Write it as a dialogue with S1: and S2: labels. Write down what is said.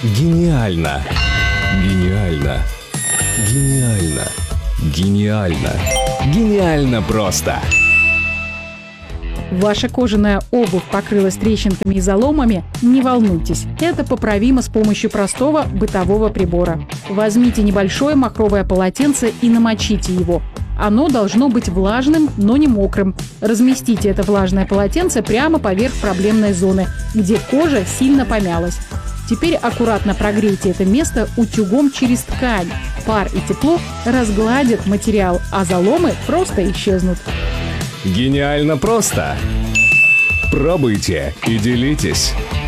S1: Гениально! Гениально! Гениально! Гениально! Гениально просто!
S2: Ваша кожаная обувь покрылась трещинками и заломами? Не волнуйтесь, это поправимо с помощью простого бытового прибора. Возьмите небольшое махровое полотенце и намочите его. Оно должно быть влажным, но не мокрым. Разместите это влажное полотенце прямо поверх проблемной зоны, где кожа сильно помялась. Теперь аккуратно прогрейте это место утюгом через ткань. Пар и тепло разгладят материал, а заломы просто исчезнут.
S1: Гениально просто! Пробуйте и делитесь!